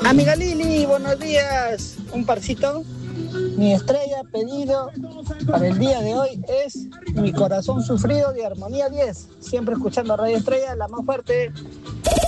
Amiga Lili, buenos días. Un parcito. Mi estrella pedido para el día de hoy es Mi corazón sufrido de Armonía 10. Siempre escuchando Radio Estrella, la más fuerte.